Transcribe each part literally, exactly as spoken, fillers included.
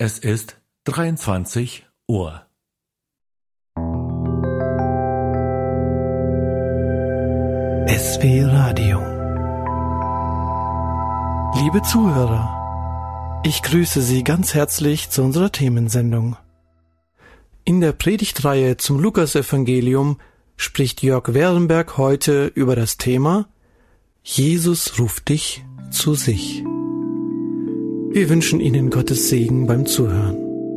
Es ist dreiundzwanzig Uhr. S W Radio. Liebe Zuhörer, ich grüße Sie ganz herzlich zu unserer Themensendung. In der Predigtreihe zum Lukasevangelium spricht Jörg Werenberg heute über das Thema Jesus ruft dich zu sich. Wir wünschen Ihnen Gottes Segen beim Zuhören.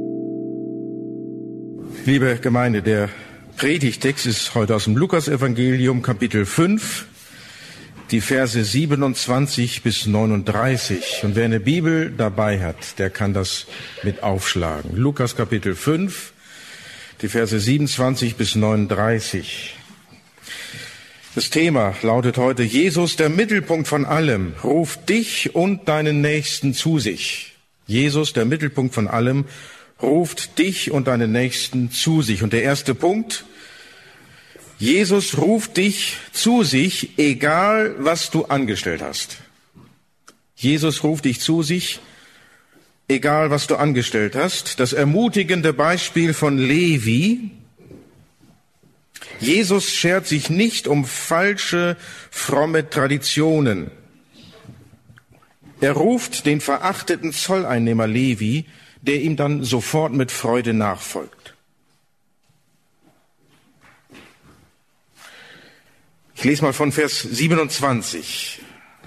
Liebe Gemeinde, der Predigtext ist heute aus dem Lukasevangelium, Kapitel fünf, die Verse siebenundzwanzig bis neununddreißig. Und wer eine Bibel dabei hat, der kann das mit aufschlagen. Lukas Kapitel fünf, die Verse siebenundzwanzig bis neununddreißig. Das Thema lautet heute: Jesus, der Mittelpunkt von allem, ruft dich und deinen Nächsten zu sich. Jesus, der Mittelpunkt von allem, ruft dich und deinen Nächsten zu sich. Und der erste Punkt: Jesus ruft dich zu sich, egal was du angestellt hast. Jesus ruft dich zu sich, egal was du angestellt hast. Das ermutigende Beispiel von Levi: Jesus schert sich nicht um falsche, fromme Traditionen. Er ruft den verachteten Zolleinnehmer Levi, der ihm dann sofort mit Freude nachfolgt. Ich lese mal von Vers siebenundzwanzig.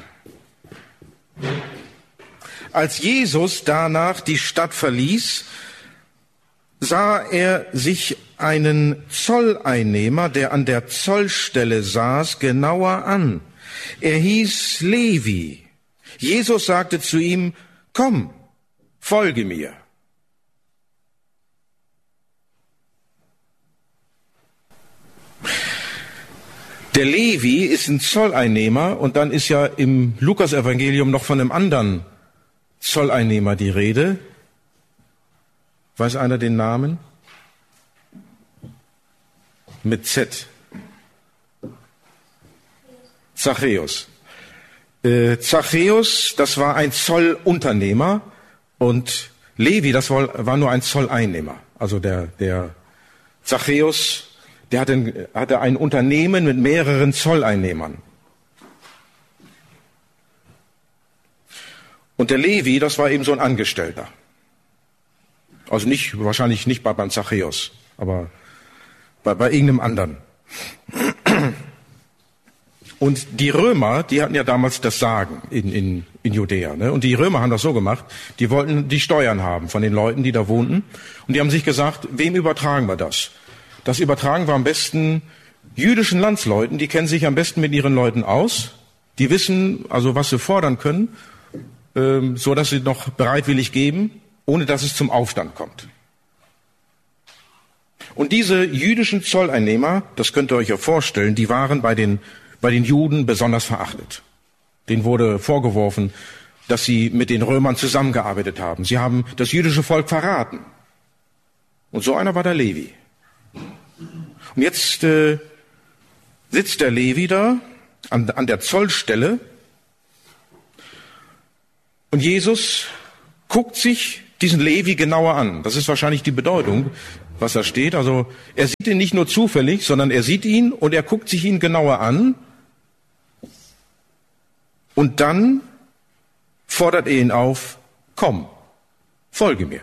Als Jesus danach die Stadt verließ, sah er sich einen Zolleinnehmer, der an der Zollstelle saß, genauer an. Er hieß Levi. Jesus sagte zu ihm: Komm, folge mir. Der Levi ist ein Zolleinnehmer, und dann ist ja im Lukasevangelium noch von einem anderen Zolleinnehmer die Rede. Weiß einer den Namen? Mit Z. Zachäus. Äh, Zachäus, das war ein Zollunternehmer, und Levi, das war, war nur ein Zolleinnehmer. Also der, der Zachäus, der hatte ein, hatte ein Unternehmen mit mehreren Zolleinnehmern. Und der Levi, das war eben so ein Angestellter. Also nicht, wahrscheinlich nicht bei, beim Zachäus, aber bei, bei irgendeinem anderen. Und die Römer, die hatten ja damals das Sagen in, in, in Judäa, ne? Und die Römer haben das so gemacht: Die wollten die Steuern haben von den Leuten, die da wohnten. Und die haben sich gesagt, wem übertragen wir das? Das übertragen wir am besten jüdischen Landsleuten, die kennen sich am besten mit ihren Leuten aus. Die wissen also, was sie fordern können, ähm, so dass sie noch bereitwillig geben, ohne dass es zum Aufstand kommt. Und diese jüdischen Zolleinnehmer, das könnt ihr euch ja vorstellen, die waren bei den, bei den Juden besonders verachtet. Denen wurde vorgeworfen, dass sie mit den Römern zusammengearbeitet haben. Sie haben das jüdische Volk verraten. Und so einer war der Levi. Und jetzt äh, sitzt der Levi da an, an der Zollstelle, und Jesus guckt sich diesen Levi genauer an. Das ist wahrscheinlich die Bedeutung, was da steht. Also er sieht ihn nicht nur zufällig, sondern er sieht ihn und er guckt sich ihn genauer an. Und dann fordert er ihn auf: Komm, folge mir.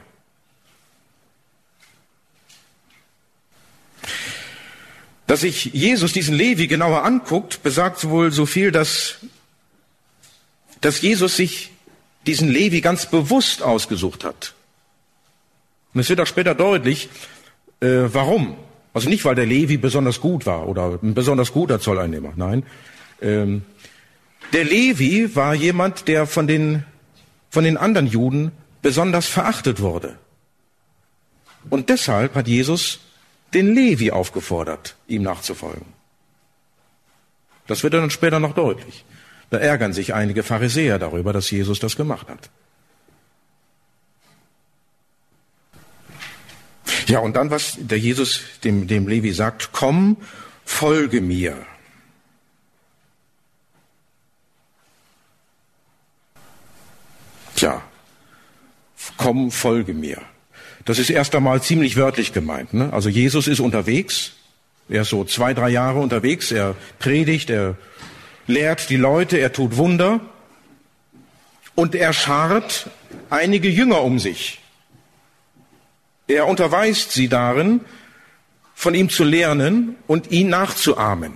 Dass sich Jesus diesen Levi genauer anguckt, besagt wohl so viel, dass, dass Jesus sich diesen Levi ganz bewusst ausgesucht hat. Und es wird auch später deutlich, äh, warum. Also nicht, weil der Levi besonders gut war oder ein besonders guter Zolleinnehmer. Nein, ähm, der Levi war jemand, der von den, von den anderen Juden besonders verachtet wurde. Und deshalb hat Jesus den Levi aufgefordert, ihm nachzufolgen. Das wird dann später noch deutlich. Da ärgern sich einige Pharisäer darüber, dass Jesus das gemacht hat. Ja, und dann, was der Jesus dem, dem Levi sagt: Komm, folge mir. Tja, komm, folge mir. Das ist erst einmal ziemlich wörtlich gemeint, ne? Also Jesus ist unterwegs. Er ist so zwei, drei Jahre unterwegs. Er predigt, er lehrt die Leute, er tut Wunder. Und er schart einige Jünger um sich. Er unterweist sie darin, von ihm zu lernen und ihn nachzuahmen.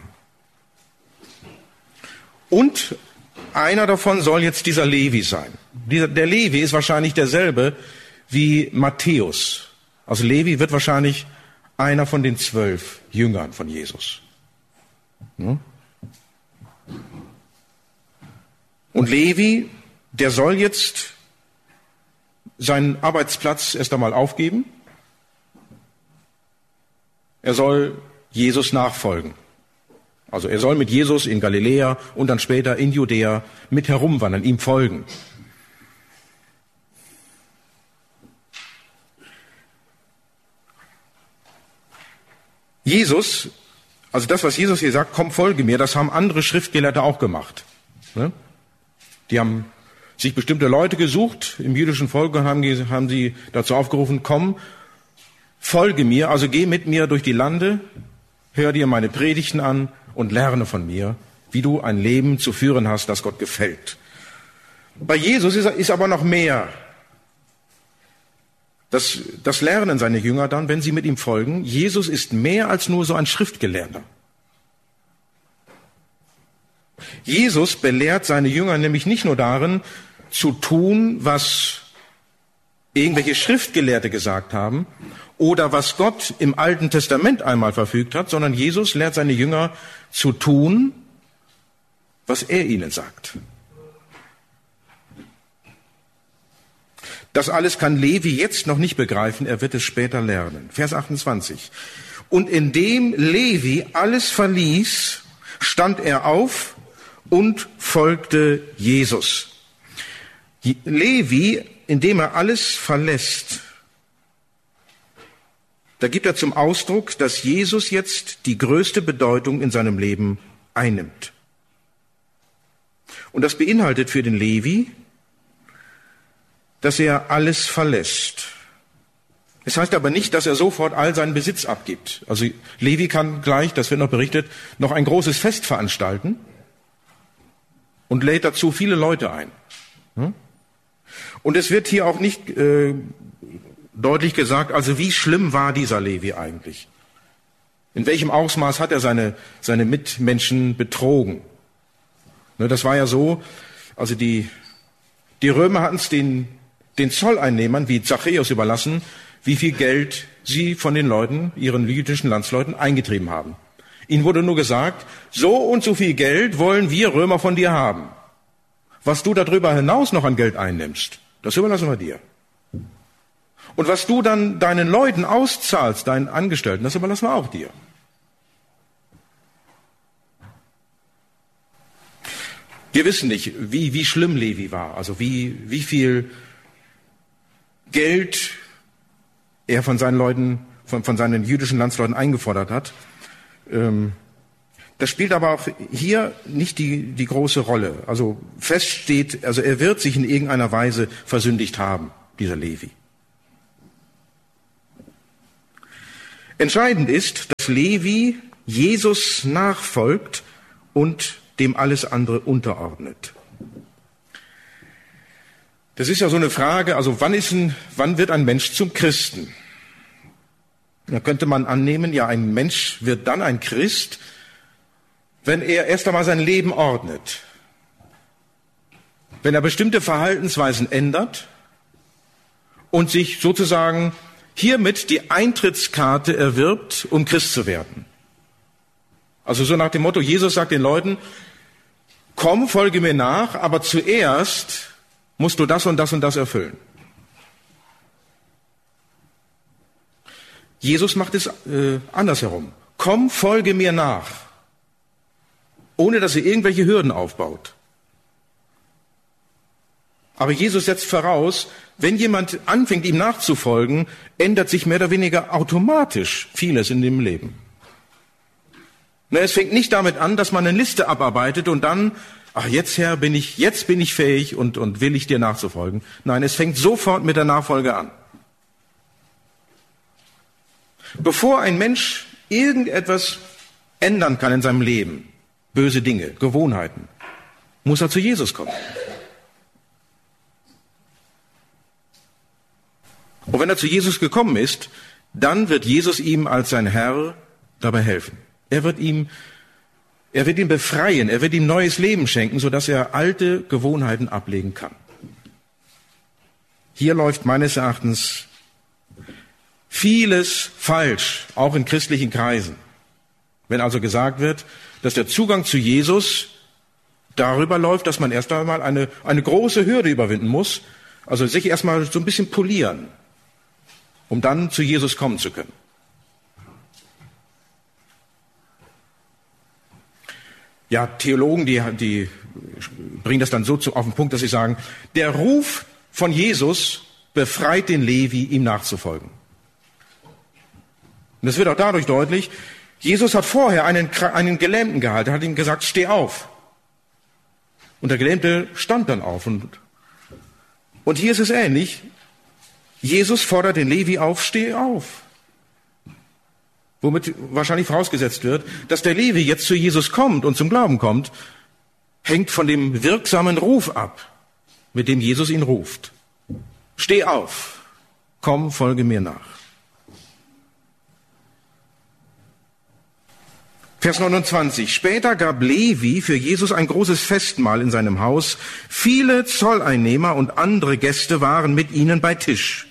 Und einer davon soll jetzt dieser Levi sein. Dieser, der Levi ist wahrscheinlich derselbe wie Matthäus. Also Levi wird wahrscheinlich einer von den zwölf Jüngern von Jesus. Und Levi, der soll jetzt seinen Arbeitsplatz erst einmal aufgeben. Er soll Jesus nachfolgen. Also er soll mit Jesus in Galiläa und dann später in Judäa mit herumwandern, ihm folgen. Jesus, also das, was Jesus hier sagt, komm, folge mir, das haben andere Schriftgelehrte auch gemacht. Die haben sich bestimmte Leute gesucht im jüdischen Volk und haben, haben sie dazu aufgerufen, komm, folge mir, also geh mit mir durch die Lande, hör dir meine Predigten an und lerne von mir, wie du ein Leben zu führen hast, das Gott gefällt. Bei Jesus ist, ist aber noch mehr. Das, das lernen seine Jünger dann, wenn sie mit ihm folgen. Jesus ist mehr als nur so ein Schriftgelehrter. Jesus belehrt seine Jünger nämlich nicht nur darin, zu tun, was irgendwelche Schriftgelehrte gesagt haben oder was Gott im Alten Testament einmal verfügt hat, sondern Jesus lehrt seine Jünger zu tun, was er ihnen sagt. Das alles kann Levi jetzt noch nicht begreifen, er wird es später lernen. Vers achtundzwanzig. Und indem Levi alles verließ, stand er auf und folgte Jesus. Levi, indem er alles verlässt, da gibt er zum Ausdruck, dass Jesus jetzt die größte Bedeutung in seinem Leben einnimmt. Und das beinhaltet für den Levi, dass er alles verlässt. Es heißt aber nicht, dass er sofort all seinen Besitz abgibt. Also Levi kann gleich, das wird noch berichtet, noch ein großes Fest veranstalten und lädt dazu viele Leute ein. Und es wird hier auch nicht äh, deutlich gesagt, also wie schlimm war dieser Levi eigentlich? In welchem Ausmaß hat er seine, seine Mitmenschen betrogen? Ne, das war ja so, also die, die Römer hatten es den, den Zolleinnehmern wie Zachäus überlassen, wie viel Geld sie von den Leuten, ihren jüdischen Landsleuten, eingetrieben haben. Ihnen wurde nur gesagt, so und so viel Geld wollen wir Römer von dir haben. Was du darüber hinaus noch an Geld einnimmst, das überlassen wir dir. Und was du dann deinen Leuten auszahlst, deinen Angestellten, das überlassen wir auch dir. Wir wissen nicht, wie, wie schlimm Levi war, also wie, wie viel Geld er von seinen Leuten, von, von seinen jüdischen Landsleuten eingefordert hat. Ähm, das spielt aber auch hier nicht die, die große Rolle. Also fest steht, also er wird sich in irgendeiner Weise versündigt haben, dieser Levi. Entscheidend ist, dass Levi Jesus nachfolgt und dem alles andere unterordnet. Das ist ja so eine Frage, also wann ist ein, wann wird ein Mensch zum Christen? Da könnte man annehmen, ja, ein Mensch wird dann ein Christ, wenn er erst einmal sein Leben ordnet. Wenn er bestimmte Verhaltensweisen ändert und sich sozusagen hiermit die Eintrittskarte erwirbt, um Christ zu werden. Also so nach dem Motto, Jesus sagt den Leuten, komm, folge mir nach, aber zuerst musst du das und das und das erfüllen. Jesus macht es äh, andersherum. Komm, folge mir nach, ohne dass er irgendwelche Hürden aufbaut. Aber Jesus setzt voraus, wenn jemand anfängt, ihm nachzufolgen, ändert sich mehr oder weniger automatisch vieles in dem Leben. Es fängt nicht damit an, dass man eine Liste abarbeitet und dann ach, jetzt Herr, bin ich, jetzt bin ich fähig und, und willig, dir nachzufolgen. Nein, es fängt sofort mit der Nachfolge an. Bevor ein Mensch irgendetwas ändern kann in seinem Leben, böse Dinge, Gewohnheiten, muss er zu Jesus kommen. Und wenn er zu Jesus gekommen ist, dann wird Jesus ihm als sein Herr dabei helfen. Er wird ihm, er wird ihn befreien, er wird ihm neues Leben schenken, sodass er alte Gewohnheiten ablegen kann. Hier läuft meines Erachtens vieles falsch, auch in christlichen Kreisen. Wenn also gesagt wird, dass der Zugang zu Jesus darüber läuft, dass man erst einmal eine, eine große Hürde überwinden muss, also sich erstmal so ein bisschen polieren, um dann zu Jesus kommen zu können. Ja, Theologen, die, die bringen das dann so zu, auf den Punkt, dass sie sagen, der Ruf von Jesus befreit den Levi, ihm nachzufolgen. Und das wird auch dadurch deutlich, Jesus hat vorher einen, einen Gelähmten gehalten, hat ihm gesagt, steh auf. Und der Gelähmte stand dann auf. Und, und hier ist es ähnlich. Jesus fordert den Levi auf, steh auf. Womit wahrscheinlich vorausgesetzt wird, dass der Levi jetzt zu Jesus kommt und zum Glauben kommt, hängt von dem wirksamen Ruf ab, mit dem Jesus ihn ruft. Steh auf, komm, folge mir nach. Vers neunundzwanzig. Später gab Levi für Jesus ein großes Festmahl in seinem Haus. Viele Zolleinnehmer und andere Gäste waren mit ihnen bei Tisch.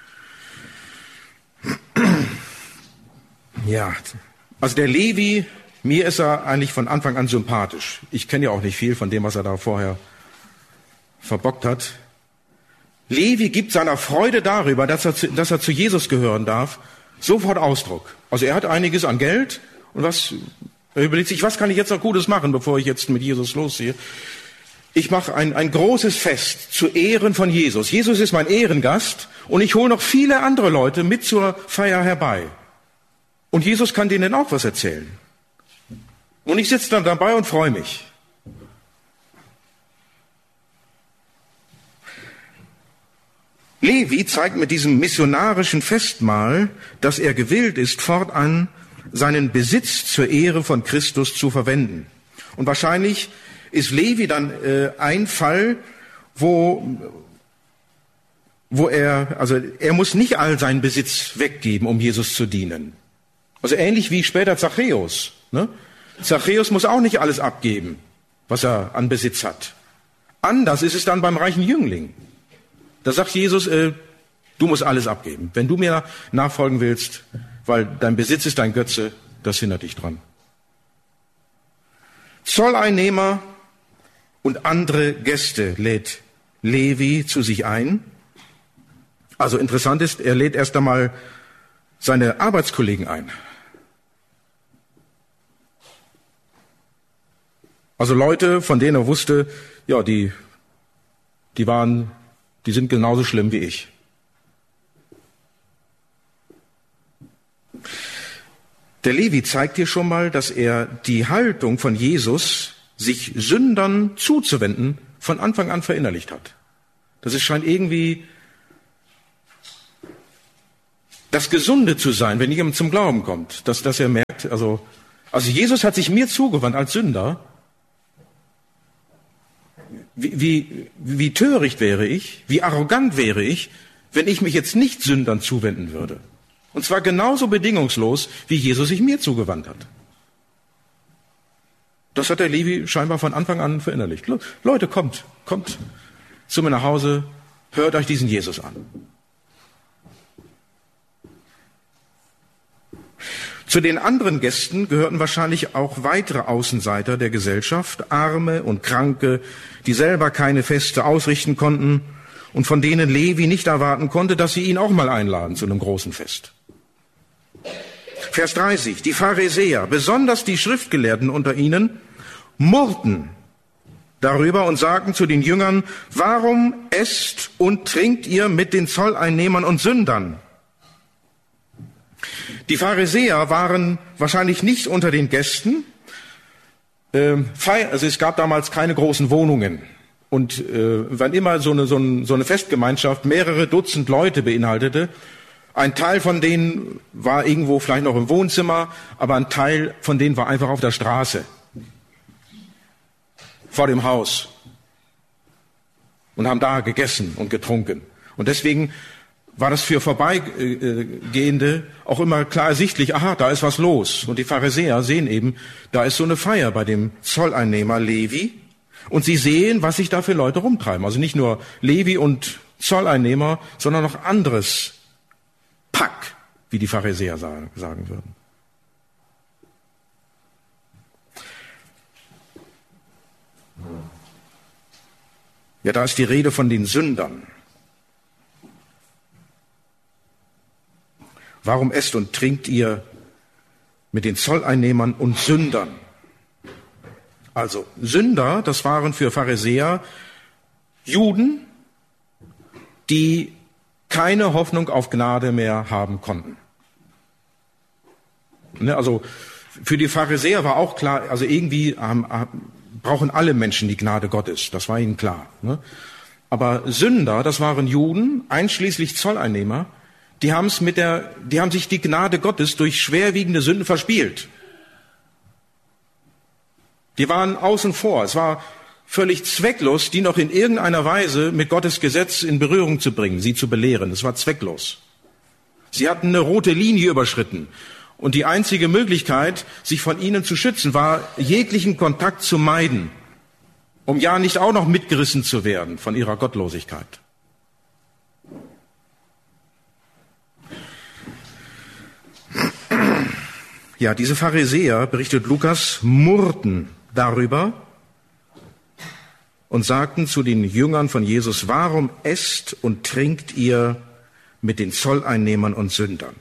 Ja, also der Levi, mir ist er eigentlich von Anfang an sympathisch. Ich kenne ja auch nicht viel von dem, was er da vorher verbockt hat. Levi gibt seiner Freude darüber, dass er, zu, dass er zu Jesus gehören darf, sofort Ausdruck. Also er hat einiges an Geld und was, er überlegt sich, was kann ich jetzt noch Gutes machen, bevor ich jetzt mit Jesus losziehe. Ich mache ein, ein großes Fest zu Ehren von Jesus. Jesus ist mein Ehrengast und ich hole noch viele andere Leute mit zur Feier herbei. Und Jesus kann denen auch was erzählen. Und ich sitze dann dabei und freue mich. Levi zeigt mit diesem missionarischen Festmahl, dass er gewillt ist, fortan seinen Besitz zur Ehre von Christus zu verwenden. Und wahrscheinlich ist Levi dann äh, ein Fall, wo, wo er, also er muss nicht all seinen Besitz weggeben, um Jesus zu dienen. Also ähnlich wie später Zachäus. Ne? Zachäus muss auch nicht alles abgeben, was er an Besitz hat. Anders ist es dann beim reichen Jüngling. Da sagt Jesus, äh, du musst alles abgeben. Wenn du mir nachfolgen willst, weil dein Besitz ist dein Götze, das hindert dich dran. Zolleinnehmer und andere Gäste lädt Levi zu sich ein. Also interessant ist, er lädt erst einmal seine Arbeitskollegen ein. Also Leute, von denen er wusste, ja, die, die waren, die sind genauso schlimm wie ich. Der Levi zeigt hier schon mal, dass er die Haltung von Jesus, sich Sündern zuzuwenden, von Anfang an verinnerlicht hat. Das ist, scheint irgendwie das Gesunde zu sein, wenn jemand zum Glauben kommt, dass, dass er merkt, also, also Jesus hat sich mir zugewandt als Sünder. Wie, wie, wie töricht wäre ich, wie arrogant wäre ich, wenn ich mich jetzt nicht Sündern zuwenden würde. Und zwar genauso bedingungslos, wie Jesus sich mir zugewandt hat. Das hat der Levi scheinbar von Anfang an verinnerlicht. Leute, kommt, kommt zu mir nach Hause, hört euch diesen Jesus an. Zu den anderen Gästen gehörten wahrscheinlich auch weitere Außenseiter der Gesellschaft, Arme und Kranke, die selber keine Feste ausrichten konnten und von denen Levi nicht erwarten konnte, dass sie ihn auch mal einladen zu einem großen Fest. Vers dreißig. Die Pharisäer, besonders die Schriftgelehrten unter ihnen, murrten darüber und sagten zu den Jüngern, warum esst und trinkt ihr mit den Zolleinnehmern und Sündern? Die Pharisäer waren wahrscheinlich nicht unter den Gästen, Ähm, also es gab damals keine großen Wohnungen. Und äh, wenn immer so eine, so, eine, so eine Festgemeinschaft mehrere Dutzend Leute beinhaltete, ein Teil von denen war irgendwo vielleicht noch im Wohnzimmer, aber ein Teil von denen war einfach auf der Straße, vor dem Haus, und haben da gegessen und getrunken. Und deswegen war das für Vorbeigehende auch immer klar ersichtlich, aha, da ist was los. Und die Pharisäer sehen eben, da ist so eine Feier bei dem Zolleinnehmer Levi. Und sie sehen, was sich da für Leute rumtreiben. Also nicht nur Levi und Zolleinnehmer, sondern noch anderes Pack, wie die Pharisäer sagen, sagen würden. Ja, da ist die Rede von den Sündern. Warum esst und trinkt ihr mit den Zolleinnehmern und Sündern? Also Sünder, das waren für Pharisäer Juden, die keine Hoffnung auf Gnade mehr haben konnten. Also für die Pharisäer war auch klar, also irgendwie haben, brauchen alle Menschen die Gnade Gottes, das war ihnen klar. Aber Sünder, das waren Juden, einschließlich Zolleinnehmer, die haben es mit der, die haben sich die Gnade Gottes durch schwerwiegende Sünden verspielt. Die waren außen vor. Es war völlig zwecklos, die noch in irgendeiner Weise mit Gottes Gesetz in Berührung zu bringen, sie zu belehren. Es war zwecklos. Sie hatten eine rote Linie überschritten. Und die einzige Möglichkeit, sich von ihnen zu schützen, war, jeglichen Kontakt zu meiden, um ja nicht auch noch mitgerissen zu werden von ihrer Gottlosigkeit. Ja, diese Pharisäer, berichtet Lukas, murrten darüber und sagten zu den Jüngern von Jesus, warum esst und trinkt ihr mit den Zolleinnehmern und Sündern?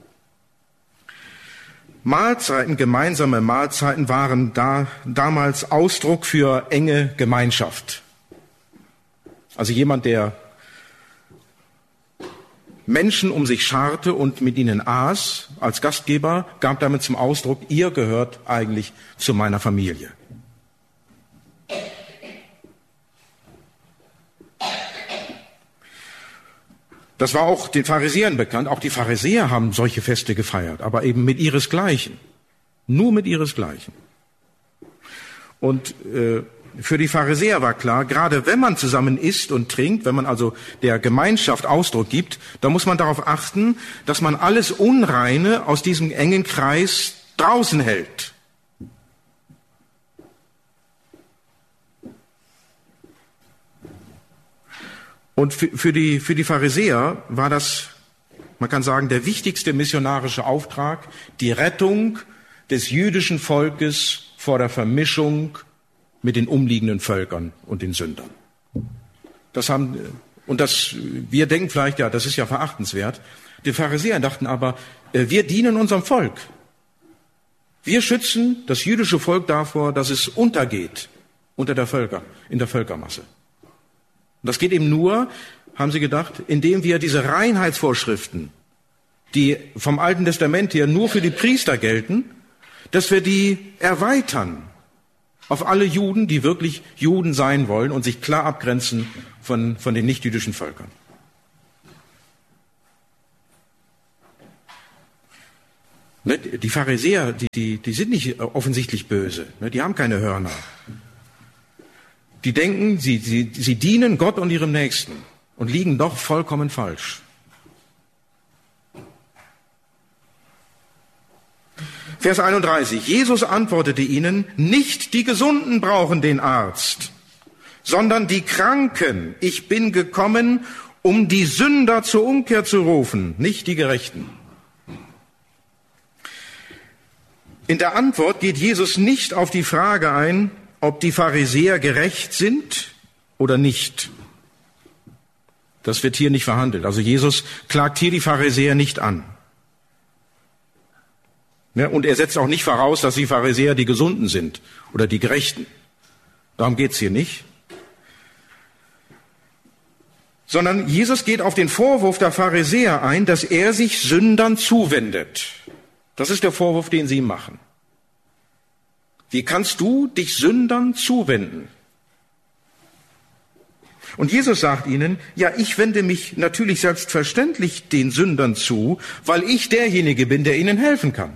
Mahlzeiten, gemeinsame Mahlzeiten waren da damals Ausdruck für enge Gemeinschaft. Also jemand, der Menschen um sich scharte und mit ihnen aß, als Gastgeber, gab damit zum Ausdruck, ihr gehört eigentlich zu meiner Familie. Das war auch den Pharisäern bekannt. Auch die Pharisäer haben solche Feste gefeiert, aber eben mit ihresgleichen. Nur mit ihresgleichen. Und äh, für die Pharisäer war klar, gerade wenn man zusammen isst und trinkt, wenn man also der Gemeinschaft Ausdruck gibt, dann muss man darauf achten, dass man alles Unreine aus diesem engen Kreis draußen hält. Und für die, für die Pharisäer war das, man kann sagen, der wichtigste missionarische Auftrag, die Rettung des jüdischen Volkes vor der Vermischung mit den umliegenden Völkern und den Sündern. Das haben, und das, wir denken vielleicht, ja, das ist ja verachtenswert. Die Pharisäer dachten aber, wir dienen unserem Volk. Wir schützen das jüdische Volk davor, dass es untergeht unter der Völker, in der Völkermasse. Und das geht eben nur, haben sie gedacht, indem wir diese Reinheitsvorschriften, die vom Alten Testament her nur für die Priester gelten, dass wir die erweitern auf alle Juden, die wirklich Juden sein wollen und sich klar abgrenzen von, von den nichtjüdischen Völkern. Die Pharisäer, die, die, die sind nicht offensichtlich böse, die haben keine Hörner. Die denken, sie, sie, sie dienen Gott und ihrem Nächsten und liegen doch vollkommen falsch. Vers einunddreißig. Jesus antwortete ihnen, nicht die Gesunden brauchen den Arzt, sondern die Kranken. Ich bin gekommen, um die Sünder zur Umkehr zu rufen, nicht die Gerechten. In der Antwort geht Jesus nicht auf die Frage ein, ob die Pharisäer gerecht sind oder nicht. Das wird hier nicht verhandelt. Also Jesus klagt hier die Pharisäer nicht an. Ja, und er setzt auch nicht voraus, dass die Pharisäer die Gesunden sind oder die Gerechten. Darum geht's hier nicht. Sondern Jesus geht auf den Vorwurf der Pharisäer ein, dass er sich Sündern zuwendet. Das ist der Vorwurf, den sie ihm machen. Wie kannst du dich Sündern zuwenden? Und Jesus sagt ihnen, ja, ich wende mich natürlich selbstverständlich den Sündern zu, weil ich derjenige bin, der ihnen helfen kann.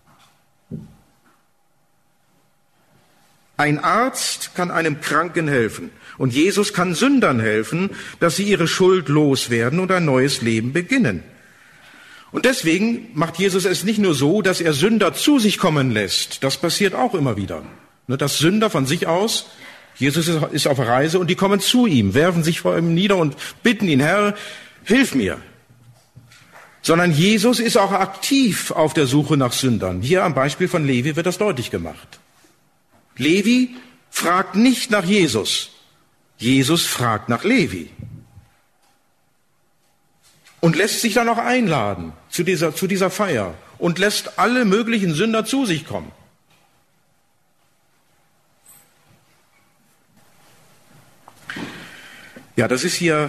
Ein Arzt kann einem Kranken helfen und Jesus kann Sündern helfen, dass sie ihre Schuld loswerden und ein neues Leben beginnen. Und deswegen macht Jesus es nicht nur so, dass er Sünder zu sich kommen lässt. Das passiert auch immer wieder. Dass Sünder von sich aus, Jesus ist auf Reise und die kommen zu ihm, werfen sich vor ihm nieder und bitten ihn, Herr, hilf mir. Sondern Jesus ist auch aktiv auf der Suche nach Sündern. Hier am Beispiel von Levi wird das deutlich gemacht. Levi fragt nicht nach Jesus. Jesus fragt nach Levi. Und lässt sich dann auch einladen zu dieser, zu dieser Feier und lässt alle möglichen Sünder zu sich kommen. Ja, das ist hier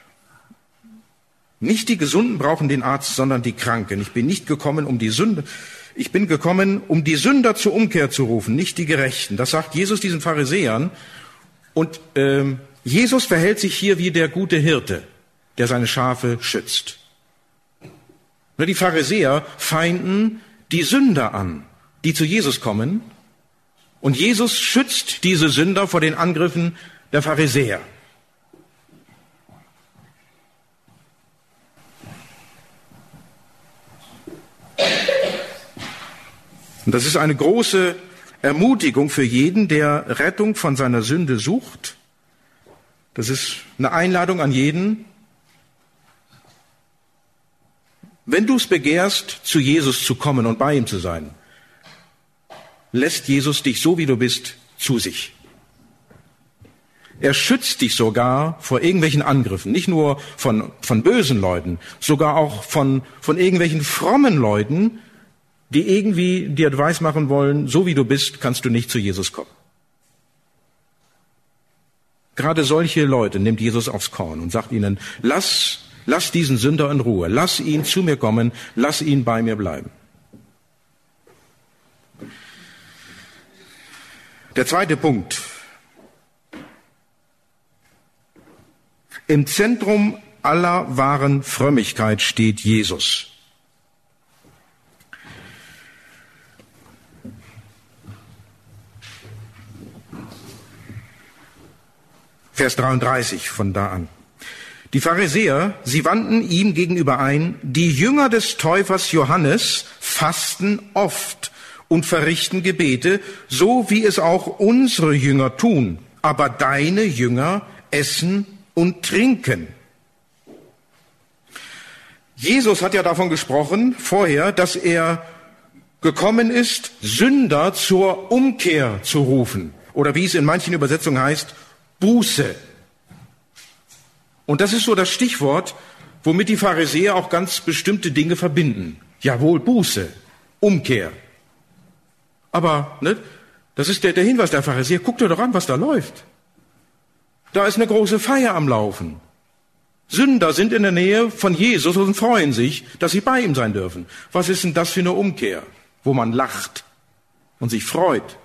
nicht die Gesunden brauchen den Arzt, sondern die Kranken. Ich bin nicht gekommen, um die Sünde, ich bin gekommen, um die Sünder zur Umkehr zu rufen, nicht die Gerechten. Das sagt Jesus diesen Pharisäern. Und ähm, Jesus verhält sich hier wie der gute Hirte, der seine Schafe schützt. Die Pharisäer feinden die Sünder an, die zu Jesus kommen. Und Jesus schützt diese Sünder vor den Angriffen der Pharisäer. Und das ist eine große Ermutigung für jeden, der Rettung von seiner Sünde sucht. Das ist eine Einladung an jeden. Wenn du es begehrst, zu Jesus zu kommen und bei ihm zu sein, lässt Jesus dich so, wie du bist, zu sich. Er schützt dich sogar vor irgendwelchen Angriffen, nicht nur von, von bösen Leuten, sogar auch von, von irgendwelchen frommen Leuten, die irgendwie dir weismachen wollen, so wie du bist, kannst du nicht zu Jesus kommen. Gerade solche Leute nimmt Jesus aufs Korn und sagt ihnen, lass, lass diesen Sünder in Ruhe, lass ihn zu mir kommen, lass ihn bei mir bleiben. Der zweite Punkt. Im Zentrum aller wahren Frömmigkeit steht Jesus. Vers dreiunddreißig von da an. Die Pharisäer, sie wandten ihm gegenüber ein, die Jünger des Täufers Johannes fasten oft und verrichten Gebete, so wie es auch unsere Jünger tun. Aber deine Jünger essen und trinken. Jesus hat ja davon gesprochen vorher, dass er gekommen ist, Sünder zur Umkehr zu rufen. Oder wie es in manchen Übersetzungen heißt, Buße. Und das ist so das Stichwort, womit die Pharisäer auch ganz bestimmte Dinge verbinden. Jawohl, Buße, Umkehr. Aber ne, das ist der, der Hinweis der Pharisäer. Guckt dir doch an, was da läuft. Da ist eine große Feier am Laufen. Sünder sind in der Nähe von Jesus und freuen sich, dass sie bei ihm sein dürfen. Was ist denn das für eine Umkehr, wo man lacht und sich freut?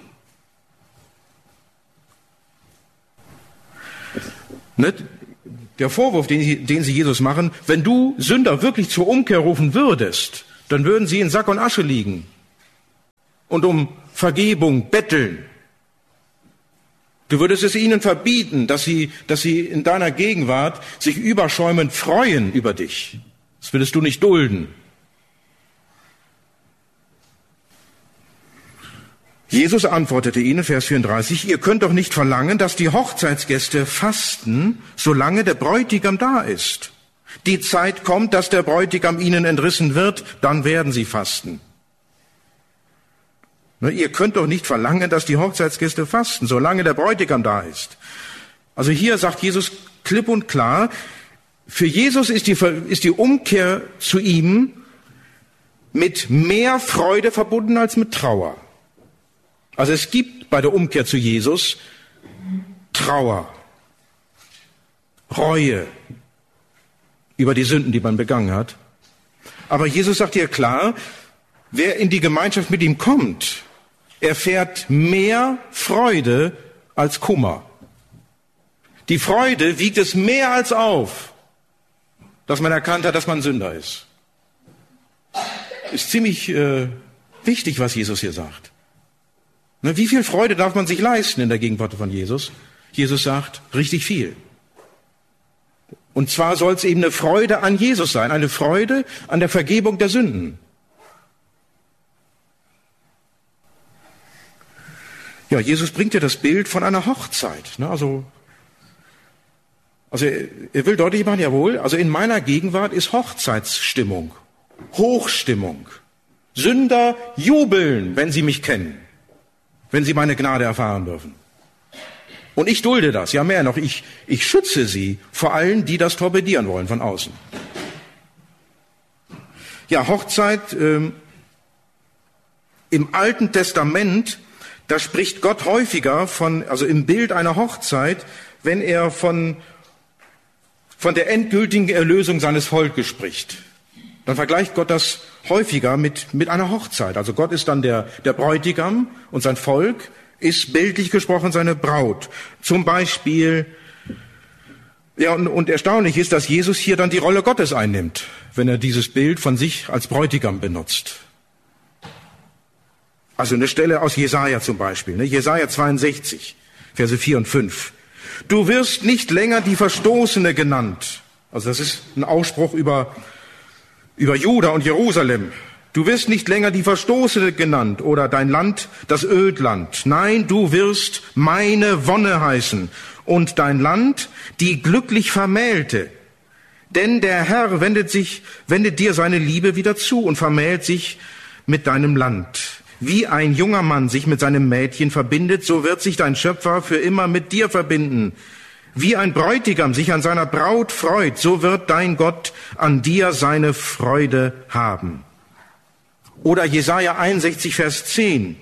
Ne? Der Vorwurf, den sie, den sie Jesus machen, wenn du Sünder wirklich zur Umkehr rufen würdest, dann würden sie in Sack und Asche liegen und um Vergebung betteln. Du würdest es ihnen verbieten, dass sie, dass sie in deiner Gegenwart sich überschäumend freuen über dich. Das würdest du nicht dulden. Jesus antwortete ihnen, Vers vierunddreißig, ihr könnt doch nicht verlangen, dass die Hochzeitsgäste fasten, solange der Bräutigam da ist. Die Zeit kommt, dass der Bräutigam ihnen entrissen wird, dann werden sie fasten. Ihr könnt doch nicht verlangen, dass die Hochzeitsgäste fasten, solange der Bräutigam da ist. Also hier sagt Jesus klipp und klar, für Jesus ist die, ist die Umkehr zu ihm mit mehr Freude verbunden als mit Trauer. Also es gibt bei der Umkehr zu Jesus Trauer, Reue über die Sünden, die man begangen hat. Aber Jesus sagt hier klar, wer in die Gemeinschaft mit ihm kommt, erfährt mehr Freude als Kummer. Die Freude wiegt es mehr als auf, dass man erkannt hat, dass man Sünder ist. Ist ziemlich äh, wichtig, was Jesus hier sagt. Ne, wie viel Freude darf man sich leisten in der Gegenwart von Jesus? Jesus sagt, richtig viel. Und zwar soll es eben eine Freude an Jesus sein, eine Freude an der Vergebung der Sünden. Ja, Jesus bringt ja das Bild von einer Hochzeit. Ne? Also, also er, er will deutlich machen, jawohl, also in meiner Gegenwart ist Hochzeitsstimmung, Hochstimmung. Sünder jubeln, wenn sie mich kennen, wenn sie meine Gnade erfahren dürfen. Und ich dulde das, ja mehr noch, ich, ich schütze sie vor allen, die das torpedieren wollen von außen. Ja, Hochzeit ähm, im Alten Testament, da spricht Gott häufiger von, also im Bild einer Hochzeit, wenn er von, von der endgültigen Erlösung seines Volkes spricht. Dann vergleicht Gott das häufiger mit, mit einer Hochzeit. Also Gott ist dann der, der Bräutigam und sein Volk ist bildlich gesprochen seine Braut. Zum Beispiel, ja, und, und erstaunlich ist, dass Jesus hier dann die Rolle Gottes einnimmt, wenn er dieses Bild von sich als Bräutigam benutzt. Also eine Stelle aus Jesaja zum Beispiel, ne? Jesaja zweiundsechzig, Verse vier und fünf. Du wirst nicht länger die Verstoßene genannt. Also das ist ein Ausspruch über, über Juda und Jerusalem. Du wirst nicht länger die Verstoßene genannt oder dein Land das Ödland. Nein, du wirst meine Wonne heißen und dein Land die glücklich Vermählte. Denn der Herr wendet sich, wendet dir seine Liebe wieder zu und vermählt sich mit deinem Land. Wie ein junger Mann sich mit seinem Mädchen verbindet, so wird sich dein Schöpfer für immer mit dir verbinden. Wie ein Bräutigam sich an seiner Braut freut, so wird dein Gott an dir seine Freude haben. Oder Jesaja einundsechzig, Vers zehn.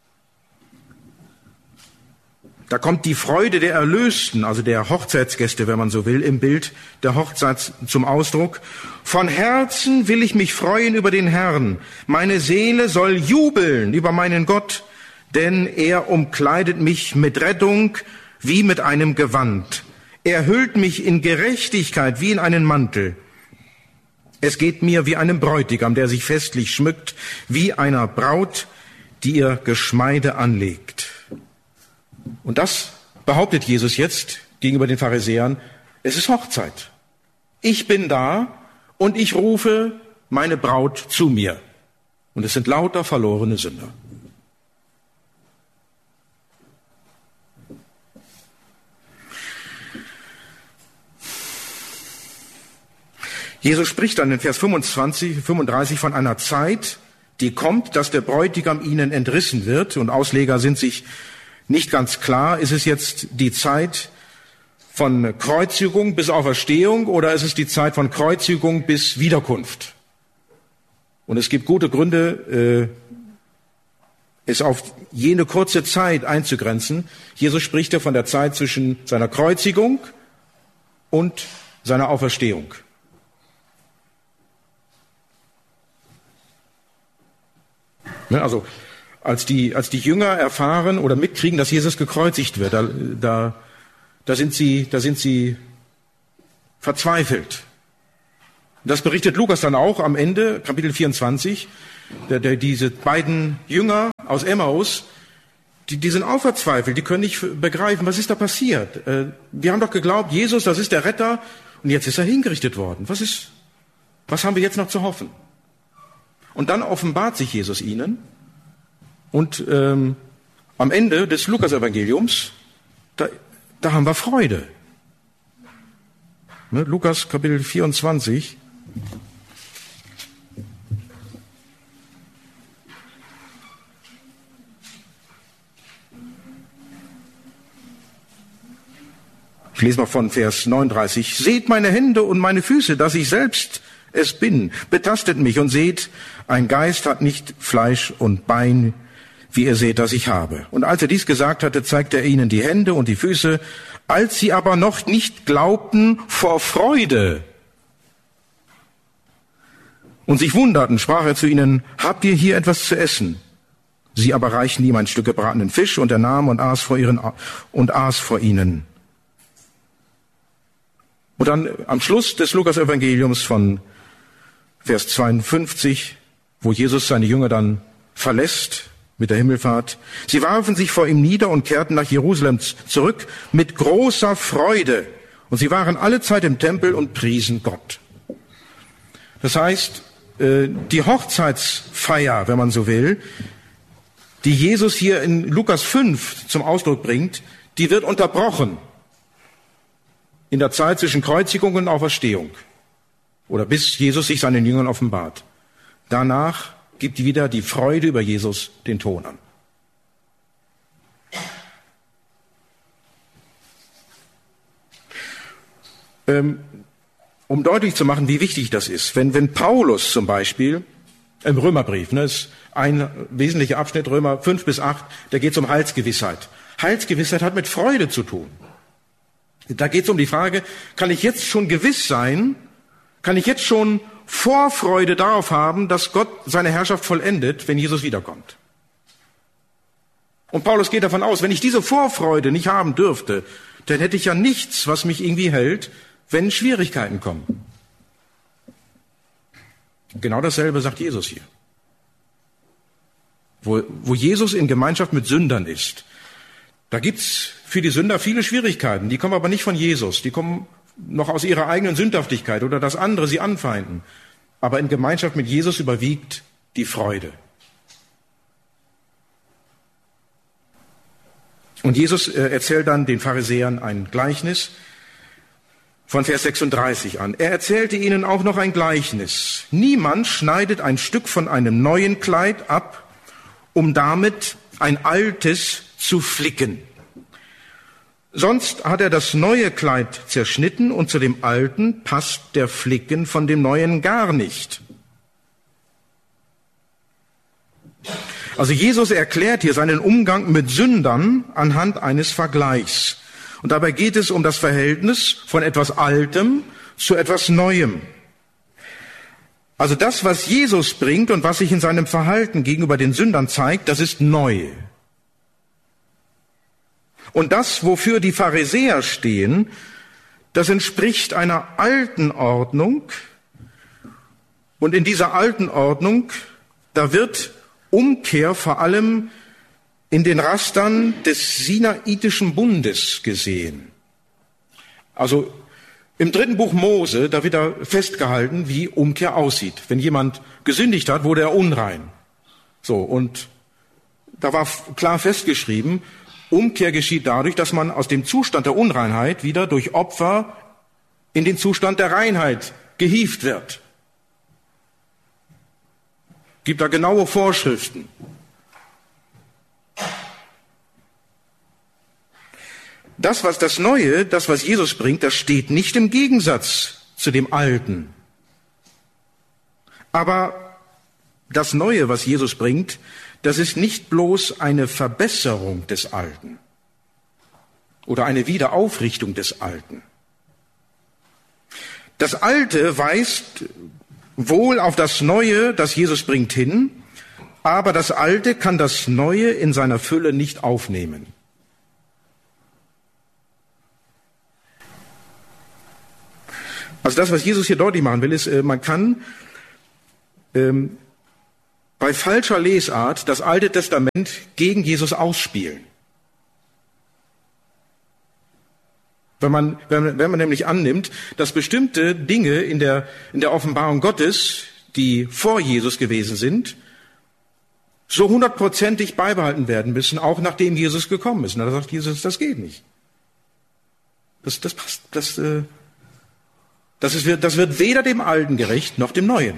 Da kommt die Freude der Erlösten, also der Hochzeitsgäste, wenn man so will, im Bild der Hochzeit zum Ausdruck. Von Herzen will ich mich freuen über den Herrn. Meine Seele soll jubeln über meinen Gott, denn er umkleidet mich mit Rettung wie mit einem Gewand. Er hüllt mich in Gerechtigkeit wie in einen Mantel. Es geht mir wie einem Bräutigam, der sich festlich schmückt, wie einer Braut, die ihr Geschmeide anlegt. Und das behauptet Jesus jetzt gegenüber den Pharisäern, es ist Hochzeit. Ich bin da und ich rufe meine Braut zu mir. Und es sind lauter verlorene Sünder. Jesus spricht dann in Vers fünfundzwanzig, fünfunddreißig von einer Zeit, die kommt, dass der Bräutigam ihnen entrissen wird. Und Ausleger sind sich nicht ganz klar, ist es jetzt die Zeit von Kreuzigung bis Auferstehung oder ist es die Zeit von Kreuzigung bis Wiederkunft? Und es gibt gute Gründe, äh, es auf jene kurze Zeit einzugrenzen. Jesus spricht ja von der Zeit zwischen seiner Kreuzigung und seiner Auferstehung. Also als die, als die Jünger erfahren oder mitkriegen, dass Jesus gekreuzigt wird, da, da, da, sind sie, da sind sie verzweifelt. Das berichtet Lukas dann auch am Ende, Kapitel vierundzwanzig. Der, der, diese beiden Jünger aus Emmaus, die, die sind auch verzweifelt, die können nicht begreifen, was ist da passiert. Äh, wir haben doch geglaubt, Jesus, das ist der Retter, und jetzt ist er hingerichtet worden. Was ist, was haben wir jetzt noch zu hoffen? Und dann offenbart sich Jesus ihnen. Und ähm, am Ende des Lukas-Evangeliums, da, da haben wir Freude. Ne, Lukas Kapitel vierundzwanzig. Ich lese mal von Vers neununddreißig. Seht meine Hände und meine Füße, dass ich selbst es bin. Betastet mich und seht, ein Geist hat nicht Fleisch und Bein, wie ihr seht, dass ich habe. Und als er dies gesagt hatte, zeigte er ihnen die Hände und die Füße. Als sie aber noch nicht glaubten vor Freude und sich wunderten, sprach er zu ihnen, habt ihr hier etwas zu essen? Sie aber reichten ihm ein Stück gebratenen Fisch, und er nahm und aß vor ihren und aß vor ihnen. Und dann am Schluss des Lukas-Evangeliums von Vers zweiundfünfzig, wo Jesus seine Jünger dann verlässt mit der Himmelfahrt. Sie warfen sich vor ihm nieder und kehrten nach Jerusalem zurück mit großer Freude. Und sie waren alle Zeit im Tempel und priesen Gott. Das heißt, die Hochzeitsfeier, wenn man so will, die Jesus hier in Lukas fünf zum Ausdruck bringt, die wird unterbrochen in der Zeit zwischen Kreuzigung und Auferstehung oder bis Jesus sich seinen Jüngern offenbart. Danach gibt wieder die Freude über Jesus den Ton an. Ähm, um deutlich zu machen, wie wichtig das ist, wenn, wenn Paulus zum Beispiel im Römerbrief, ne, ist ein wesentlicher Abschnitt, Römer fünf bis acht, da geht es um Heilsgewissheit. Heilsgewissheit hat mit Freude zu tun. Da geht es um die Frage, kann ich jetzt schon gewiss sein, kann ich jetzt schon Vorfreude darauf haben, dass Gott seine Herrschaft vollendet, wenn Jesus wiederkommt. Und Paulus geht davon aus, wenn ich diese Vorfreude nicht haben dürfte, dann hätte ich ja nichts, was mich irgendwie hält, wenn Schwierigkeiten kommen. Genau dasselbe sagt Jesus hier. Wo, wo Jesus in Gemeinschaft mit Sündern ist, da gibt's für die Sünder viele Schwierigkeiten. Die kommen aber nicht von Jesus. Die kommen noch aus ihrer eigenen Sündhaftigkeit oder dass andere sie anfeinden. Aber in Gemeinschaft mit Jesus überwiegt die Freude. Und Jesus äh, erzählt dann den Pharisäern ein Gleichnis von Vers sechsunddreißig an. Er erzählte ihnen auch noch ein Gleichnis. Niemand schneidet ein Stück von einem neuen Kleid ab, um damit ein altes zu flicken. Sonst hat er das neue Kleid zerschnitten und zu dem alten passt der Flicken von dem neuen gar nicht. Also Jesus erklärt hier seinen Umgang mit Sündern anhand eines Vergleichs. Und dabei geht es um das Verhältnis von etwas Altem zu etwas Neuem. Also das, was Jesus bringt und was sich in seinem Verhalten gegenüber den Sündern zeigt, das ist neu. Und das, wofür die Pharisäer stehen, das entspricht einer alten Ordnung. Und in dieser alten Ordnung, da wird Umkehr vor allem in den Rastern des Sinaitischen Bundes gesehen. Also im dritten Buch Mose, da wird da festgehalten, wie Umkehr aussieht. Wenn jemand gesündigt hat, wurde er unrein. So, und da war klar festgeschrieben, Umkehr geschieht dadurch, dass man aus dem Zustand der Unreinheit wieder durch Opfer in den Zustand der Reinheit gehievt wird. Gibt da genaue Vorschriften. Das, was das Neue, das, was Jesus bringt, das steht nicht im Gegensatz zu dem Alten. Aber das Neue, was Jesus bringt, das ist nicht bloß eine Verbesserung des Alten oder eine Wiederaufrichtung des Alten. Das Alte weist wohl auf das Neue, das Jesus bringt, hin, aber das Alte kann das Neue in seiner Fülle nicht aufnehmen. Also das, was Jesus hier deutlich machen will, ist, man kann ähm, bei falscher Lesart das Alte Testament gegen Jesus ausspielen. Wenn man, wenn, wenn man nämlich annimmt, dass bestimmte Dinge in der, in der Offenbarung Gottes, die vor Jesus gewesen sind, so hundertprozentig beibehalten werden müssen, auch nachdem Jesus gekommen ist. Und da sagt Jesus, das geht nicht. Das, das passt, das, äh, das, ist, das wird weder dem Alten gerecht, noch dem Neuen.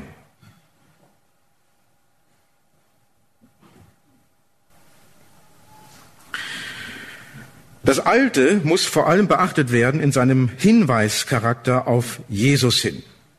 Das Alte muss vor allem beachtet werden in seinem Hinweischarakter auf Jesus hin.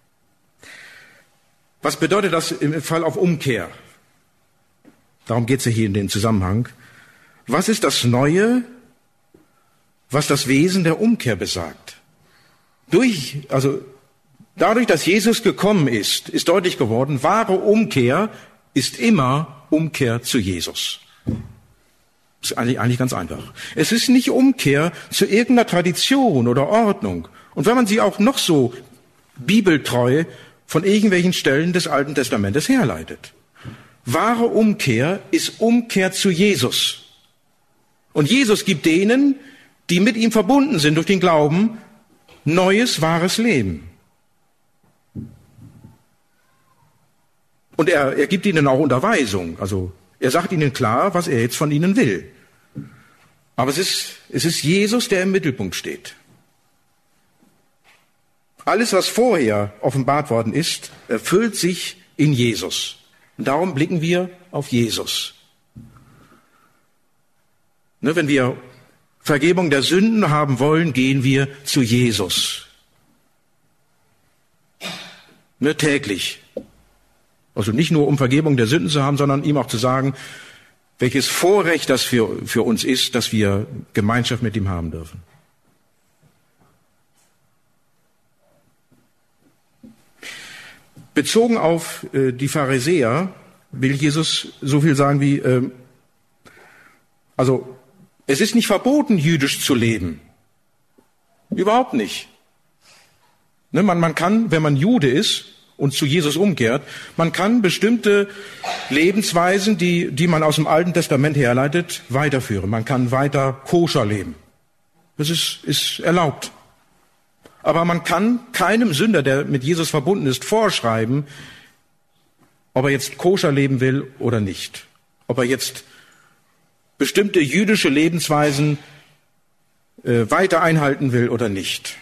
Was bedeutet das im Fall auf Umkehr? Darum geht es ja hier in dem Zusammenhang. Was ist das Neue, was das Wesen der Umkehr besagt? Durch, also dadurch, dass Jesus gekommen ist, ist deutlich geworden, wahre Umkehr ist immer Umkehr zu Jesus. Das ist eigentlich, eigentlich ganz einfach. Es ist nicht Umkehr zu irgendeiner Tradition oder Ordnung. Und wenn man sie auch noch so bibeltreu von irgendwelchen Stellen des Alten Testamentes herleitet. Wahre Umkehr ist Umkehr zu Jesus. Und Jesus gibt denen, die mit ihm verbunden sind durch den Glauben, neues, wahres Leben. Und er, er gibt ihnen auch Unterweisung. Also er sagt ihnen klar, was er jetzt von ihnen will. Aber es ist, es ist Jesus, der im Mittelpunkt steht. Alles, was vorher offenbart worden ist, erfüllt sich in Jesus. Und darum blicken wir auf Jesus. Ne, wenn wir Vergebung der Sünden haben wollen, gehen wir zu Jesus. Ne, täglich. Also nicht nur um Vergebung der Sünden zu haben, sondern ihm auch zu sagen, welches Vorrecht das für, für uns ist, dass wir Gemeinschaft mit ihm haben dürfen. Bezogen auf äh, die Pharisäer will Jesus so viel sagen wie, äh, also es ist nicht verboten, jüdisch zu leben. Überhaupt nicht. Ne, man, man kann, wenn man Jude ist und zu Jesus umkehrt, man kann bestimmte Lebensweisen, die, die man aus dem Alten Testament herleitet, weiterführen. Man kann weiter koscher leben. Das ist, ist erlaubt. Aber man kann keinem Sünder, der mit Jesus verbunden ist, vorschreiben, ob er jetzt koscher leben will oder nicht. Ob er jetzt bestimmte jüdische Lebensweisen äh, weiter einhalten will oder nicht.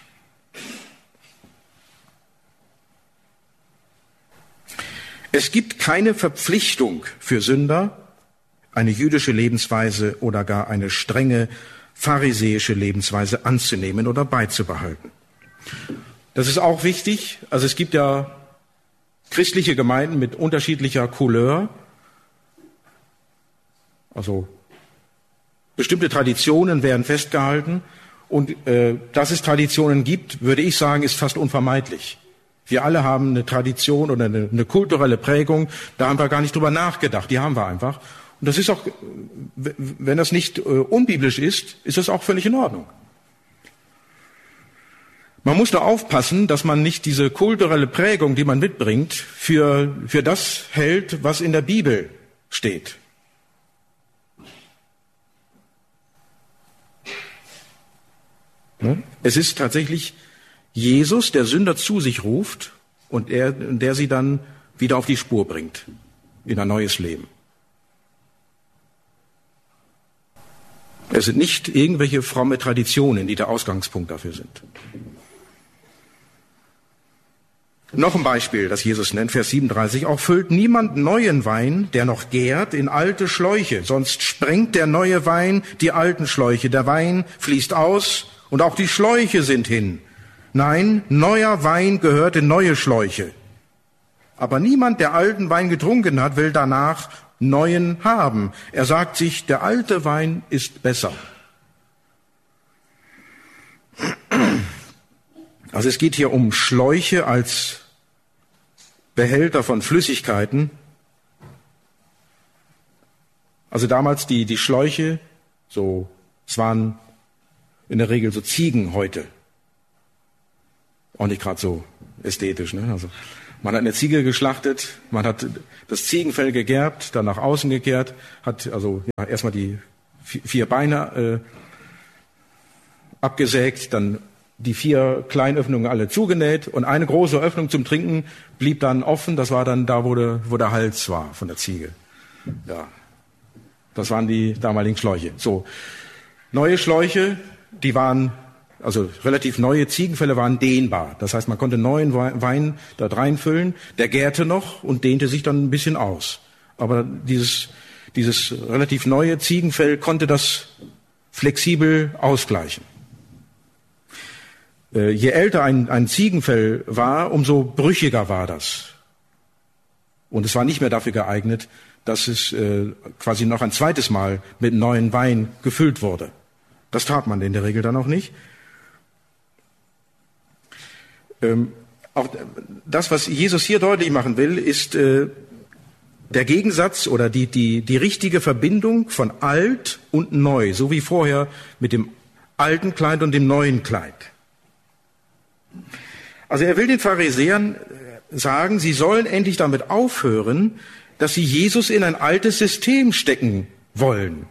Es gibt keine Verpflichtung für Sünder, eine jüdische Lebensweise oder gar eine strenge pharisäische Lebensweise anzunehmen oder beizubehalten. Das ist auch wichtig. Also es gibt ja christliche Gemeinden mit unterschiedlicher Couleur. Also bestimmte Traditionen werden festgehalten. Und äh, dass es Traditionen gibt, würde ich sagen, ist fast unvermeidlich. Wir alle haben eine Tradition oder eine, eine kulturelle Prägung. Da haben wir gar nicht drüber nachgedacht. Die haben wir einfach. Und das ist auch, wenn das nicht äh, unbiblisch ist, ist das auch völlig in Ordnung. Man muss nur aufpassen, dass man nicht diese kulturelle Prägung, die man mitbringt, für, für das hält, was in der Bibel steht. Es ist tatsächlich Jesus, der Sünder zu sich ruft und er, der sie dann wieder auf die Spur bringt, in ein neues Leben. Es sind nicht irgendwelche fromme Traditionen, die der Ausgangspunkt dafür sind. Noch ein Beispiel, das Jesus nennt, Vers siebenunddreißig. Auch füllt niemand neuen Wein, der noch gärt, in alte Schläuche, sonst sprengt der neue Wein die alten Schläuche. Der Wein fließt aus und auch die Schläuche sind hin. Nein, neuer Wein gehört in neue Schläuche. Aber niemand, der alten Wein getrunken hat, will danach neuen haben. Er sagt sich, der alte Wein ist besser. Also es geht hier um Schläuche als Behälter von Flüssigkeiten. Also damals die, die Schläuche, so, es waren in der Regel so Ziegenhäute. Auch nicht gerade so ästhetisch, ne? Also man hat eine Ziege geschlachtet, man hat das Ziegenfell gegerbt, dann nach außen gekehrt, hat also ja, erstmal die vier Beine äh, abgesägt, dann die vier kleinen Öffnungen alle zugenäht und eine große Öffnung zum Trinken blieb dann offen. Das war dann da, wo der, wo der Hals war von der Ziege. Ja, das waren die damaligen Schläuche. So, neue Schläuche, die waren, also relativ neue Ziegenfälle waren dehnbar. Das heißt, man konnte neuen Wein da reinfüllen, der gärte noch und dehnte sich dann ein bisschen aus. Aber dieses, dieses relativ neue Ziegenfell konnte das flexibel ausgleichen. Je älter ein, ein Ziegenfell war, umso brüchiger war das. Und es war nicht mehr dafür geeignet, dass es äh, quasi noch ein zweites Mal mit neuen Wein gefüllt wurde. Das tat man in der Regel dann auch nicht. Ähm, auch das, was Jesus hier deutlich machen will, ist, äh, der Gegensatz oder die, die, die richtige Verbindung von alt und neu, so wie vorher mit dem alten Kleid und dem neuen Kleid. Also er will den Pharisäern sagen, sie sollen endlich damit aufhören, dass sie Jesus in ein altes System stecken wollen.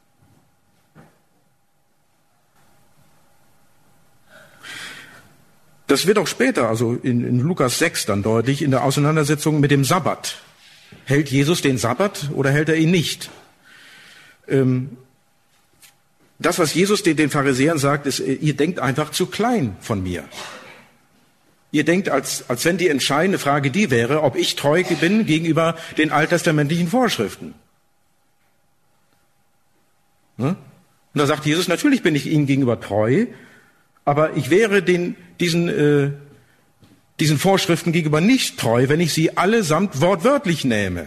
Das wird auch später, also in, in Lukas sechs dann deutlich, in der Auseinandersetzung mit dem Sabbat. Hält Jesus den Sabbat oder hält er ihn nicht? Ähm, das, was Jesus den, den Pharisäern sagt, ist, ihr denkt einfach zu klein von mir. Ihr denkt, als, als wenn die entscheidende Frage die wäre, ob ich treu bin gegenüber den alttestamentlichen Vorschriften. Ne? Und da sagt Jesus, natürlich bin ich ihnen gegenüber treu, aber ich wäre den, diesen, äh, diesen Vorschriften gegenüber nicht treu, wenn ich sie allesamt wortwörtlich nähme.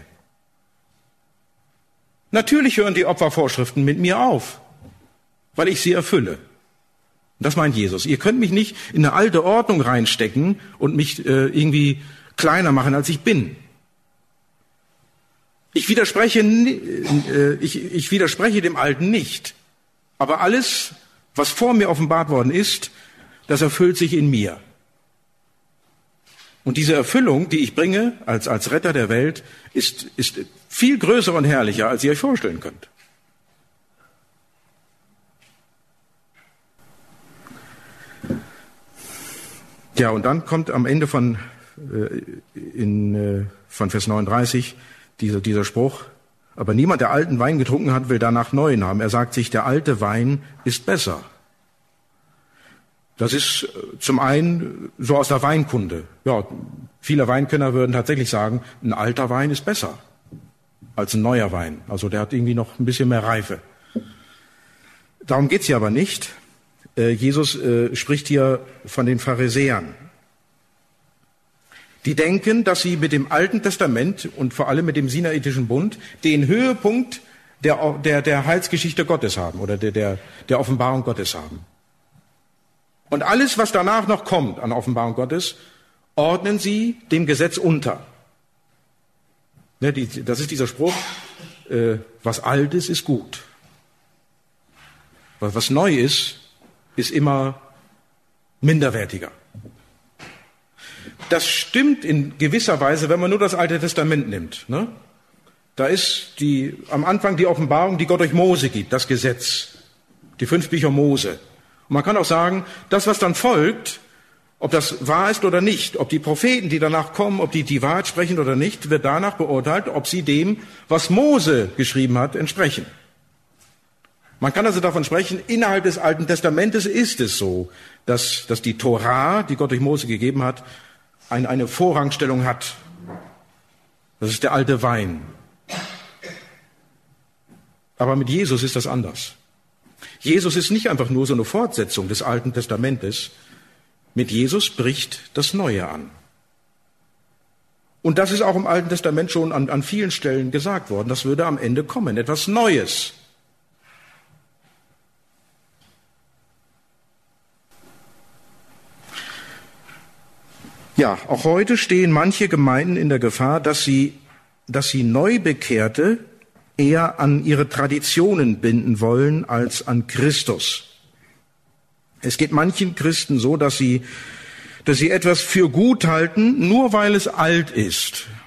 Natürlich hören die Opfervorschriften mit mir auf, weil ich sie erfülle. Das meint Jesus. Ihr könnt mich nicht in eine alte Ordnung reinstecken und mich äh, irgendwie kleiner machen, als ich bin. Ich widerspreche, äh, ich, ich widerspreche dem Alten nicht. Aber alles, was vor mir offenbart worden ist, das erfüllt sich in mir. Und diese Erfüllung, die ich bringe als, als Retter der Welt, ist, ist viel größer und herrlicher, als ihr euch vorstellen könnt. Ja, und dann kommt am Ende von, äh, in, äh, von Vers neununddreißig dieser, dieser Spruch, aber niemand, der alten Wein getrunken hat, will danach neuen haben. Er sagt sich, der alte Wein ist besser. Das ist zum einen so aus der Weinkunde. Ja, viele Weinkenner würden tatsächlich sagen, ein alter Wein ist besser als ein neuer Wein. Also der hat irgendwie noch ein bisschen mehr Reife. Darum geht's hier aber nicht. Jesus äh, spricht hier von den Pharisäern. Die denken, dass sie mit dem Alten Testament und vor allem mit dem Sinaitischen Bund den Höhepunkt der, der, der Heilsgeschichte Gottes haben oder der, der, der Offenbarung Gottes haben. Und alles, was danach noch kommt an Offenbarung Gottes, ordnen sie dem Gesetz unter. Ne, die, das ist dieser Spruch, äh, was alt ist, ist gut. Was, was neu ist, ist immer minderwertiger. Das stimmt in gewisser Weise, wenn man nur das Alte Testament nimmt. Ne? Da ist die, am Anfang die Offenbarung, die Gott durch Mose gibt, das Gesetz, die fünf Bücher Mose. Und man kann auch sagen, das, was dann folgt, ob das wahr ist oder nicht, ob die Propheten, die danach kommen, ob die die Wahrheit sprechen oder nicht, wird danach beurteilt, ob sie dem, was Mose geschrieben hat, entsprechen. Man kann also davon sprechen, innerhalb des Alten Testamentes ist es so, dass, dass die Torah, die Gott durch Mose gegeben hat, eine, eine Vorrangstellung hat. Das ist der alte Wein. Aber mit Jesus ist das anders. Jesus ist nicht einfach nur so eine Fortsetzung des Alten Testamentes. Mit Jesus bricht das Neue an. Und das ist auch im Alten Testament schon an, an vielen Stellen gesagt worden. Das würde am Ende kommen, etwas Neues. Ja, auch heute stehen manche Gemeinden in der Gefahr, dass sie, dass sie Neubekehrte eher an ihre Traditionen binden wollen als an Christus. Es geht manchen Christen so, dass sie, dass sie etwas für gut halten, nur weil es alt ist.